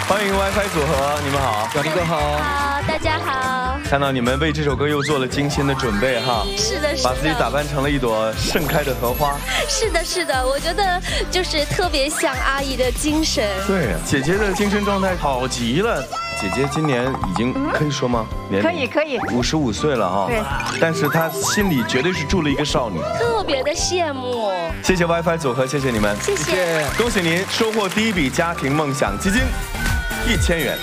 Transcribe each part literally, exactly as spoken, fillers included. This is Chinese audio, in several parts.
欢迎 WiFi 组合，你们好， 小林哥好， 好，大家好。 看到你们为这首歌又做了精心的准备哈， 是的，是的， 把自己打扮成了一朵盛开的荷花。 是的，是的，我觉得就是特别像阿姨的精神。 对呀，姐姐的精神状态好极了。姐姐今年已经可以说吗？年可以可以， 五十五岁了哈。 对， 但是她心里绝对是住了一个少女， 特别的羡慕。 谢谢 WiFi 组合，谢谢你们， 谢谢， 恭喜您收获第一笔家庭梦想基金一千元。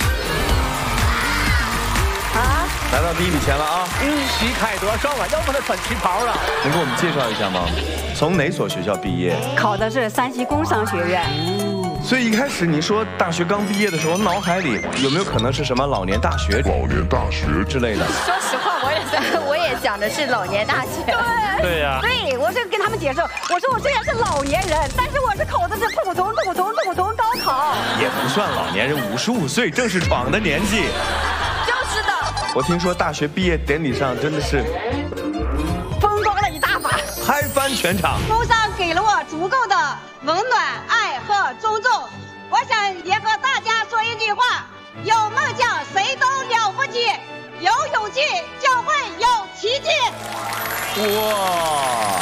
好， 拿到第一笔钱了啊！ 嗯，旗开得胜啊，要不然穿旗袍了。 能给我们介绍一下吗？从哪所学校毕业？ 考的是山西工商学院。 所以一开始你说大学刚毕业的时候，脑海里有没有可能是什么老年大学、老年大学之类的？ 说实话，我也是，我也想的是老年大学。对对呀， 对，我就跟他们解释，我说我虽然是老年人，但是我是考的是普通普通普通高考。 也不算老年人，五十五岁正是闯的年纪。 就是的。 我听说大学毕业典礼上真的是风光了一大把， 嗨翻全场。 风上给了我足够的温暖、爱和尊重。我想也和大家说一句话：有梦想谁都了不起，有勇气就会有奇迹。 哇！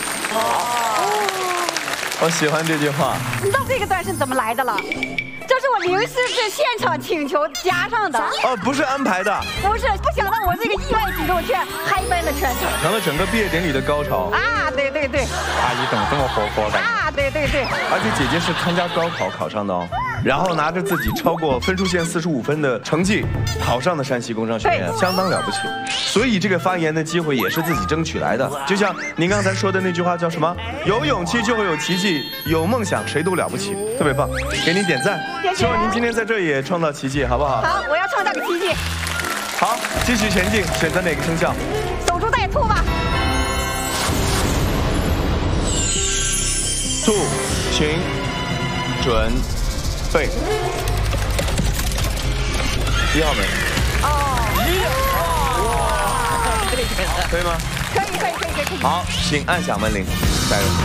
我喜欢这句话。 你知道这个段是怎么来的了？这是我临时是现场请求加上的。 哦，不是安排的。 不是，不想让我这个意外举动却嗨翻了全场。 成了整个毕业典礼的高潮。 啊，对对对。 阿姨怎么这么活泼的？ 啊，对对对。 而且姐姐是参加高考考上的哦，然后拿着自己超过分数线四十五分的成绩考上的山西工商学院，相当了不起。所以这个发言的机会也是自己争取来的。就像您刚才说的那句话叫什么？有勇气就会有奇迹，有梦想谁都了不起，特别棒，给您点赞。希望您今天在这也创造奇迹，好不好？ 好，我要创造个奇迹。 好，继续前进，选择哪个生肖？ 守株待兔吧。 兔，请准备。一号门。 哦。 哇，可以吗？ 可以可以可以可以。 好，请按响门铃，加油。